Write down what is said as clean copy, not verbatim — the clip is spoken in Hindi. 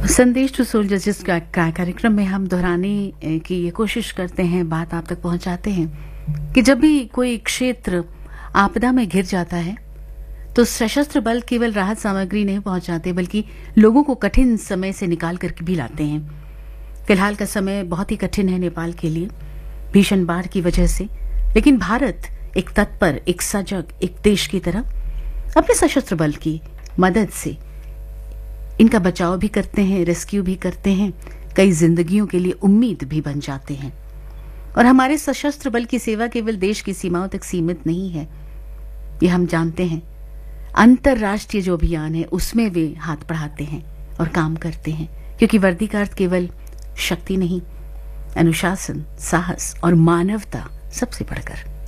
संदेश टू सोल्जर्स जिस कार्यक्रम में हम दोहराने की ये कोशिश करते हैं, बात आप तक पहुंचाते हैं कि जब भी कोई क्षेत्र आपदा में घिर जाता है तो सशस्त्र बल केवल राहत सामग्री नहीं पहुंचाते बल्कि लोगों को कठिन समय से निकाल कर भी लाते हैं। फिलहाल का समय बहुत ही कठिन है नेपाल के लिए भीषण बाढ़ की वजह से, लेकिन भारत एक तत्पर, एक सजग, एक देश की तरह अपने सशस्त्र बल की मदद से इनका बचाव भी करते हैं, रेस्क्यू भी करते हैं, कई जिंदगियों के लिए उम्मीद भी बन जाते हैं। और हमारे सशस्त्र बल की सेवा केवल देश की सीमाओं तक सीमित नहीं है, ये हम जानते हैं। अंतर्राष्ट्रीय जो अभियान है उसमें वे हाथ बढ़ाते हैं और काम करते हैं, क्योंकि वर्दी का अर्थ केवल शक्ति नहीं, अनुशासन, साहस और मानवता सबसे बढ़कर।